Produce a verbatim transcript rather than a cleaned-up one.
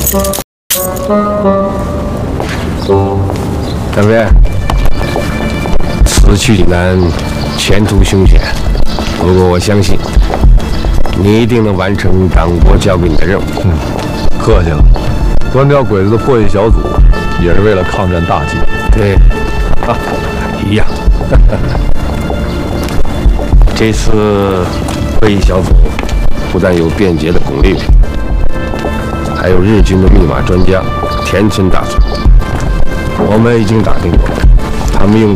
大飞，此去济南，前途凶险。不过我相信，你一定能完成党国交给你的任务。 嗯，客气了。端掉鬼子的破译小组，也是为了抗战大计。 对，啊，一样。这次会议小组不但有便捷的巩立，还有日军的密码专家田村大佐。我们已经打听过，他们用